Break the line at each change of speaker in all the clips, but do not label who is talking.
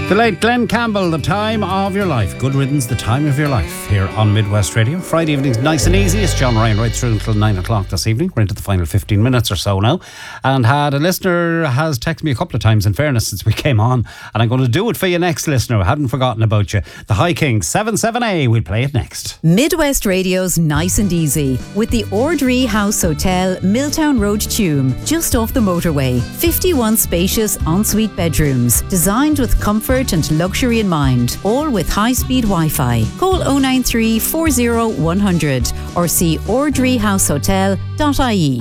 The late Glenn Campbell, The Time of Your Life. Good riddance, The Time of Your Life, here on Midwest Radio. Friday evening's nice and easy. It's John Ryan right through until 9 o'clock this evening. We're into the final 15 minutes or so now. And had a listener has texted me a couple of times, in fairness, since we came on. And I'm going to do it for you next, listener. I hadn't forgotten about you. The High Kings, 77A. We'll play it next.
Midwest Radio's Nice and Easy with the Ordree House Hotel, Milltown Road, Tuam, just off the motorway. 51 spacious ensuite bedrooms, designed with comfort and luxury in mind, all with high-speed Wi-Fi. Call 093 40 100 or see ordreehousehotel.ie.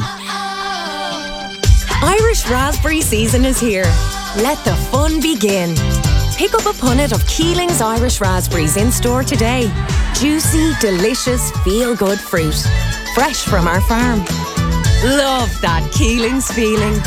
Irish raspberry season is here. Let the fun begin. Pick up a punnet of Keeling's Irish raspberries in store today. Juicy, delicious, feel-good fruit. Fresh from our farm. Love that Keeling's feeling.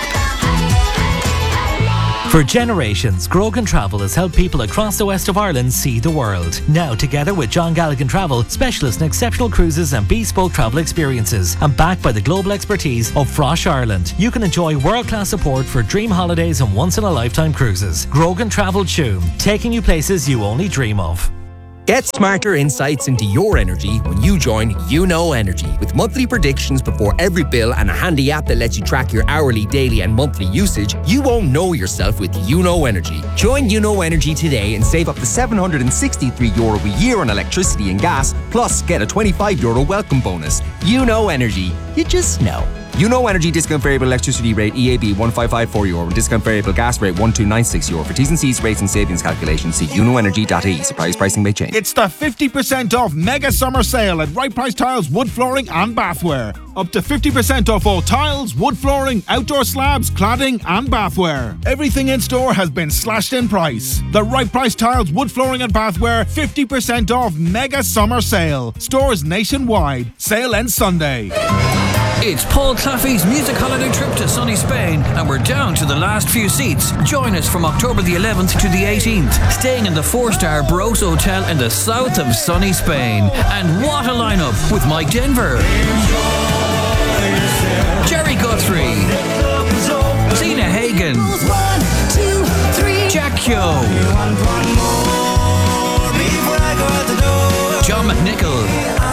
For generations, Grogan Travel has helped people across the west of Ireland see the world. Now, together with John Galligan Travel, specialists in exceptional cruises and bespoke travel experiences, and backed by the global expertise of Frosh Ireland, you can enjoy world-class support for dream holidays and once-in-a-lifetime cruises. Grogan Travel Tuam, taking you places you only dream of.
Get smarter insights into your energy when you join YouKnow Energy. With monthly predictions before every bill and a handy app that lets you track your hourly, daily and monthly usage, you won't know yourself with YouKnow Energy. Join YouKnow Energy today and save up to €763 a year on electricity and gas, plus get a €25 welcome bonus. YouKnow Energy. You just know. YouKnow Energy discount variable electricity rate EAB €1554 and discount variable gas rate €1296. For T's and C's rates and savings calculations, see youknowenergy.ie. Surprise pricing may change.
It's the 50% off mega summer sale at Right Price Tiles, wood flooring and bathware. Up to 50% off all tiles, wood flooring, outdoor slabs, cladding and bathware. Everything in store has been slashed in price. The Right Price Tiles, wood flooring and bathware 50% off mega summer sale. Stores nationwide. Sale ends Sunday.
It's Paul Claffey's music holiday trip to sunny Spain, and we're down to the last few seats. Join us from October the 11th to the 18th, staying in the 4-star Baros Hotel in the south of sunny Spain. And what a lineup with Mike Denver, Jerry Guthrie, Zena Hagen, Jack Kyo, John McNichol,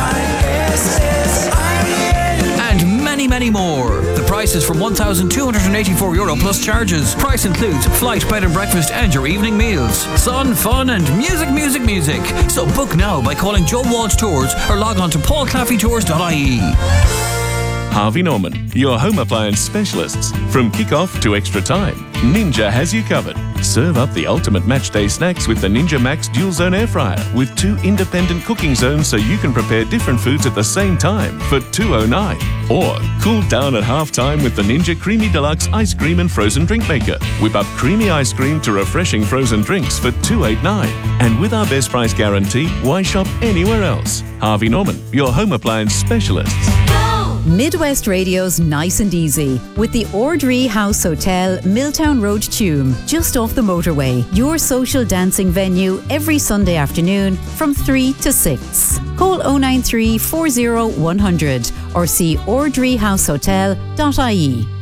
and many more. The price is from €1,284 plus charges. Price includes flight, bed and breakfast and your evening meals. Sun, fun and music. So book now by calling Joe Walsh Tours or log on to paulclaffeytours.ie.
Harvey Norman, your home appliance specialists. From kick-off to extra time, Ninja has you covered. Serve up the ultimate matchday snacks with the Ninja Max Dual Zone Air Fryer with 2 independent cooking zones so you can prepare different foods at the same time for $2.09. Or cool down at half-time with the Ninja Creamy Deluxe Ice Cream and Frozen Drink Maker. Whip up creamy ice cream to refreshing frozen drinks for $2.89. And with our best price guarantee, why shop anywhere else? Harvey Norman, your home appliance specialists.
Midwest Radio's Nice and Easy with the Ordree House Hotel, Milltown Road, Tuam, just off the motorway. Your social dancing venue every Sunday afternoon from 3 to 6. Call 093 40 100 or see ordreehousehotel.ie.